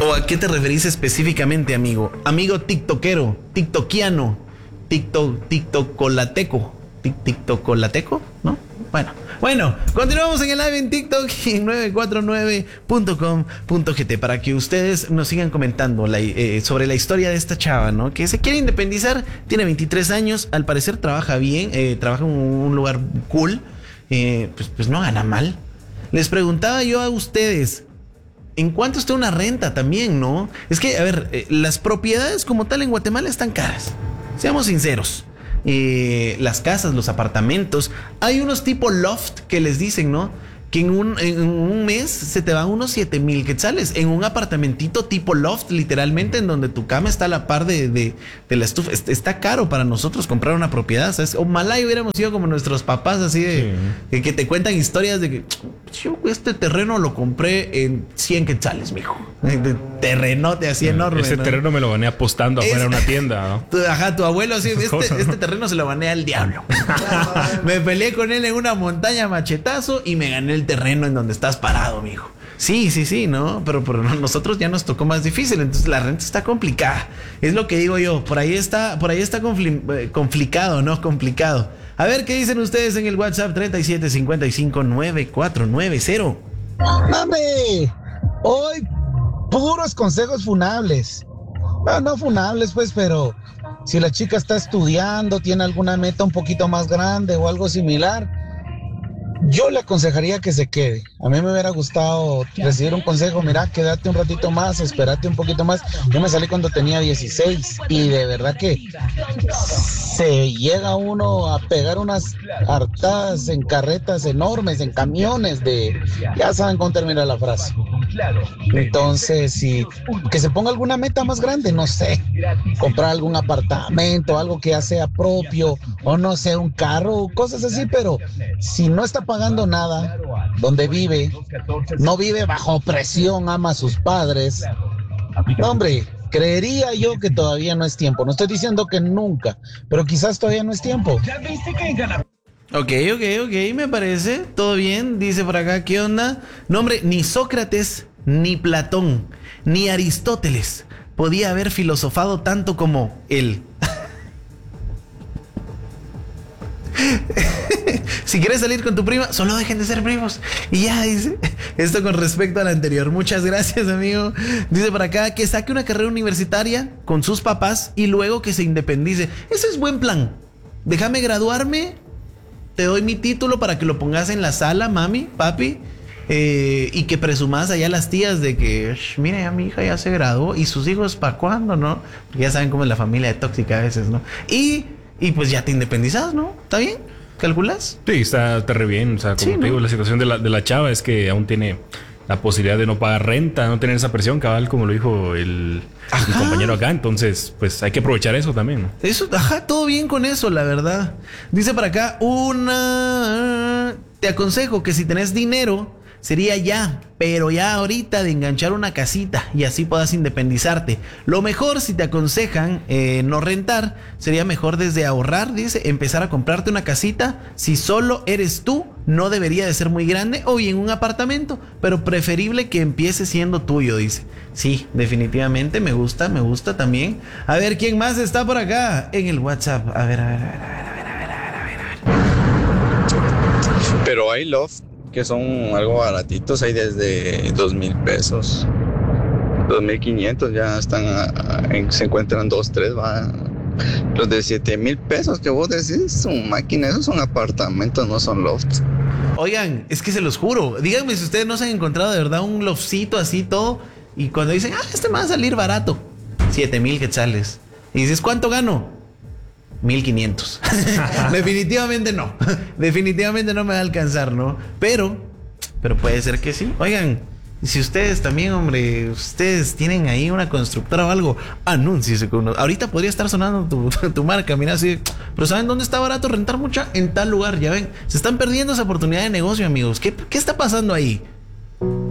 ¿O a qué te referís específicamente, amigo? Amigo tiktokero, tiktokiano, tiktokolateco, tiktokolateco, ¿no? Bueno, continuamos en el live en TikTok en 949.com.gt para que ustedes nos sigan comentando sobre la historia de esta chava, ¿no? Que se quiere independizar, tiene 23 años, al parecer trabaja bien, trabaja en un lugar cool, pues no gana mal. Les preguntaba yo a ustedes, ¿en cuánto está una renta también, no? Es que, a ver, las propiedades como tal en Guatemala están caras, seamos sinceros. Las casas, los apartamentos, hay unos tipo loft que les dicen, ¿no? Que en un mes se te van unos 7,000 quetzales en un apartamentito tipo loft, literalmente, en donde tu cama está a la par de la estufa. Está caro para nosotros comprar una propiedad, ¿sabes? Ojalá y hubiéramos sido como nuestros papás, así de que te cuentan historias de que yo este terreno lo compré en 100 quetzales, mijo. De terrenote así enorme. Ese terreno me lo gané apostando afuera de una tienda, ¿no? Tu abuelo así, este terreno se lo gané al diablo. Me peleé con él en una montaña machetazo y me gané el terreno en donde estás parado, mijo. Sí, ¿no? Pero nosotros ya nos tocó más difícil, entonces la renta está complicada. Es lo que digo yo, por ahí está complicado, ¿no? Complicado. A ver, ¿qué dicen ustedes en el WhatsApp 37559490? ¡Mame! Hoy puros consejos funables. Bueno, no funables, pues, pero si la chica está estudiando, tiene alguna meta un poquito más grande o algo similar, yo le aconsejaría que se quede. A mí me hubiera gustado recibir un consejo. Mira, quédate un ratito más, espérate un poquito más. Yo me salí cuando tenía 16 y de verdad que se llega uno a pegar unas hartadas en carretas enormes, en camiones ya saben cómo termina la frase. Entonces, que se ponga alguna meta más grande, no sé, comprar algún apartamento, algo que ya sea propio, o no sé, un carro, cosas así, pero si no está pagando nada, donde vive, no vive bajo presión, ama a sus padres, no, hombre, creería yo que todavía no es tiempo. No estoy diciendo que nunca, pero quizás todavía no es tiempo. Ok, me parece, todo bien. Dice por acá, ¿qué onda? No, hombre, ni Sócrates, ni Platón, ni Aristóteles podía haber filosofado tanto como él. Si quieres salir con tu prima, solo dejen de ser primos. Y ya, dice. Esto con respecto al anterior. Muchas gracias, amigo. Dice por acá que saque una carrera universitaria con sus papás y luego que se independice. Ese es buen plan. Déjame graduarme, te doy mi título para que lo pongas en la sala, mami, papi, y que presumas allá a las tías de que, mira, ya mi hija ya se graduó y sus hijos, ¿para cuándo, no? Porque ya saben cómo es la familia de tóxica a veces, ¿no? Y pues ya te independizas, ¿no? ¿Está bien? ¿Calculas? Sí, está re bien. O sea, como te digo, la situación de la chava es que aún tiene la posibilidad de no pagar renta, no tener esa presión, cabal, como lo dijo mi compañero acá. Entonces, pues hay que aprovechar eso también, ¿no? Eso, todo bien con eso, la verdad. Dice para acá, te aconsejo que si tenés dinero, sería pero ya ahorita de enganchar una casita y así puedas independizarte. Lo mejor, si te aconsejan no rentar, sería mejor desde ahorrar, dice, empezar a comprarte una casita. Si solo eres tú, no debería de ser muy grande, o bien un apartamento, pero preferible que empiece siendo tuyo, dice. Sí, definitivamente, me gusta también. A ver, ¿quién más está por acá en el WhatsApp? A ver. Pero hay loft que son algo baratitos, hay desde 2,000 pesos, 2,500, ya están se encuentran 2, 3, va. Los de 7,000 pesos que vos decís son máquinas, esos son apartamentos, no son lofts. Oigan, es que se los juro, díganme si ustedes no se han encontrado de verdad un loftcito así todo, y cuando dicen, este me va a salir barato, 7,000 quetzales, y dices, ¿cuánto gano? 1,500. Definitivamente no me va a alcanzar, ¿no? Pero puede ser que sí. Oigan, si ustedes también, hombre, ustedes tienen ahí una constructora o algo, anúnciese con uno. Ahorita podría estar sonando tu marca, mira, así. Pero ¿saben dónde está barato rentar mucha? En tal lugar, ya ven. Se están perdiendo esa oportunidad de negocio, amigos. ¿Qué está pasando ahí?